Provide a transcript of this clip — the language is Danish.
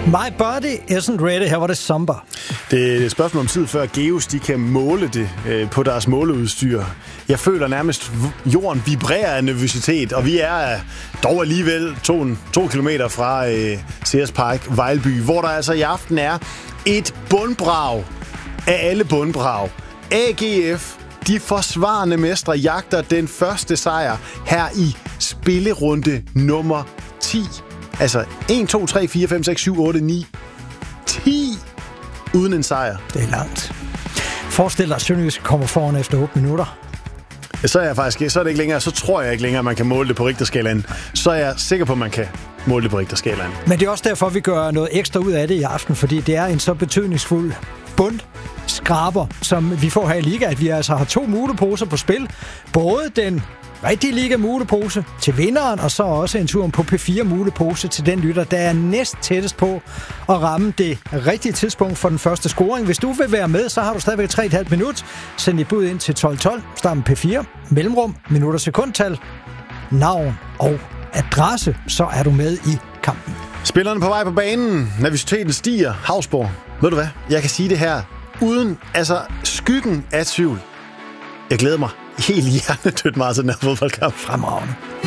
My body isn't ready. Her var det Samba. Det er et spørgsmål om tid, før Geos de kan måle det på deres måleudstyr. Jeg føler nærmest, jorden vibrerer af nervøsitet, og vi er dog alligevel 2 kilometer fra CS Park, Vejlby, hvor der altså i aften er et bundbrag af alle bundbrag. AGF, de forsvarende mestre, jagter den første sejr her i spillerunde nummer 10. Altså 1, 2, 3, 4, 5, 6, 7, 8, 9, 10 uden en sejr. Det er langt. Forestil dig, at Sønderjysk kommer foran efter 8 minutter. Så er det ikke længere. Så tror jeg ikke længere, at man kan måle det på Richterskalaen. Så er jeg sikker på, at man kan måle det på Richterskalaen. Men det er også derfor, vi gør noget ekstra ud af det i aften, fordi det er en så betydningsfuld bundskraber, som vi får her i Liga, at vi altså har 2 muleposer på spil. Både den rigtige Liga-mulepose til vinderen, og så også en tur på P4-mulepose til den lytter, der er næst tættest på at ramme det rigtige tidspunkt for den første scoring. Hvis du vil være med, så har du stadigvæk 3,5 minut. Send dit bud ind til 1212, start med P4, mellemrum, minutter, sekundtal, navn og adresse, så er du med i kampen. Spillerne på vej på banen, nervøsiteten stiger, Hausborg. Ved du hvad? Jeg kan sige det her uden skyggen af tvivl. Jeg glæder mig helt hjernedødt meget til den her fodboldkamp. Fremragende.